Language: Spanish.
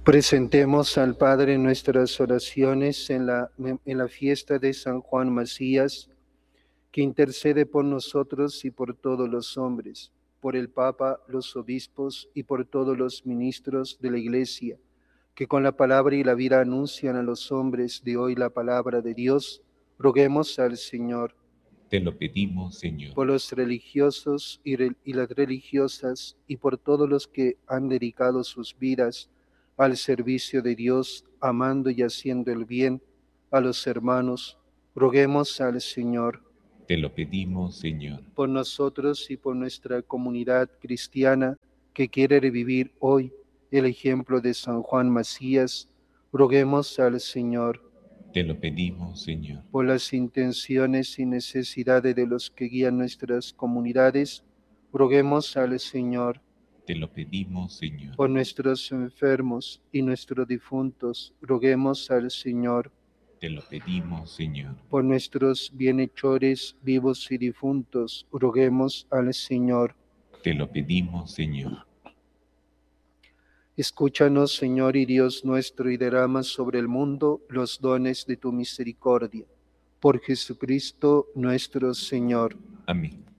Presentemos al Padre nuestras oraciones en la fiesta de San Juan Macías, que intercede por nosotros y por todos los hombres, por el Papa, los obispos y por todos los ministros de la Iglesia, que con la palabra y la vida anuncian a los hombres de hoy la palabra de Dios. Roguemos al Señor. Te lo pedimos, Señor. Por los religiosos y las religiosas y por todos los que han dedicado sus vidas al servicio de Dios, amando y haciendo el bien a los hermanos, roguemos al Señor. Te lo pedimos, Señor. Por nosotros y por nuestra comunidad cristiana que quiere revivir hoy el ejemplo de San Juan Macías, roguemos al Señor. Te lo pedimos, Señor. Por las intenciones y necesidades de los que guían nuestras comunidades, roguemos al Señor. Te lo pedimos, Señor. Por nuestros enfermos y nuestros difuntos, roguemos al Señor. Te lo pedimos, Señor. Por nuestros bienhechores vivos y difuntos, roguemos al Señor. Te lo pedimos, Señor. Escúchanos, Señor y Dios nuestro, y derrama sobre el mundo los dones de tu misericordia. Por Jesucristo nuestro Señor. Amén.